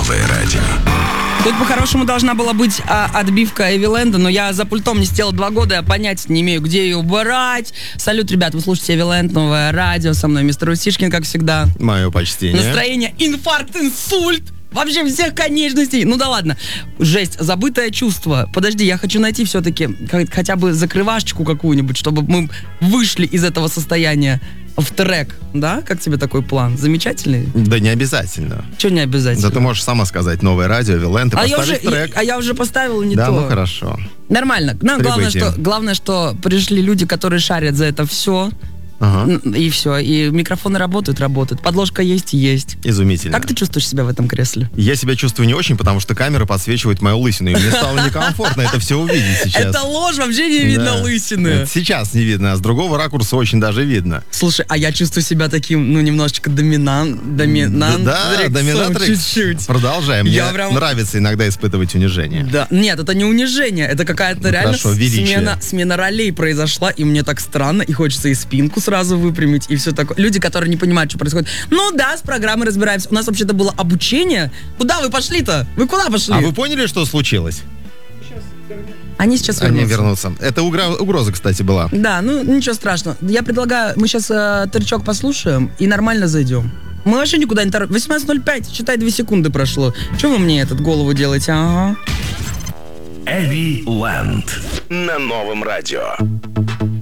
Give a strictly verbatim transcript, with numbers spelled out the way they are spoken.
Новое радио. Тут по-хорошему должна была быть а, отбивка Эвиленда, но я за пультом не сидела два года, я понятия не имею, где ее брать. Салют, ребят, вы слушаете Эвиленд, Новое радио, со мной мистер Усишкин, как всегда. Мое почтение. Настроение инфаркт, инсульт. Вообще всех конечностей. Ну да ладно. Жесть, забытое чувство. Подожди, я хочу найти все-таки хотя бы закрывашечку какую-нибудь, чтобы мы вышли из этого состояния в трек. Да? Как тебе такой план? Замечательный? Да не обязательно. Чего не обязательно? Да ты можешь сама сказать Новое радио, Эвиленд, и а поставишь я уже, трек. Я, а я уже поставила не да, то. Да, ну хорошо. Нормально. Нам главное что, главное, что пришли люди, которые шарят за это все. Ага. И все. И микрофоны работают, работают. Подложка есть, есть. Изумительно. Как ты чувствуешь себя в этом кресле? Я себя чувствую не очень, потому что камера подсвечивает мою лысину. И мне стало некомфортно это все увидеть сейчас. Это ложь, вообще не видно да. лысины. Это сейчас не видно, а с другого ракурса очень даже видно. Слушай, а я чувствую себя таким, ну, немножечко доминант, доминант. Да, доминатрикс. Чуть-чуть. Продолжаем. Мне я прям... нравится иногда испытывать унижение. Да. Нет, это не унижение, это какая-то ну, реально хорошо, смена, смена ролей произошла, и мне так странно, и хочется и спинку сразу выпрямить, и все такое. Люди, которые не понимают, что происходит. Ну да, с программой разбираемся. У нас вообще-то было обучение. Куда вы пошли-то? Вы куда пошли? А вы поняли, что случилось? Они сейчас вернутся. Они вернутся. Это угра- угроза, кстати, была. Да, ну ничего страшного. Я предлагаю, мы сейчас э, тречок послушаем и нормально зайдем. Мы вообще никуда не торопимся. восемнадцать ноль пять, считай, две секунды прошло. Чего вы мне этот голову делаете? Ага. Эвиленд на Новом радио.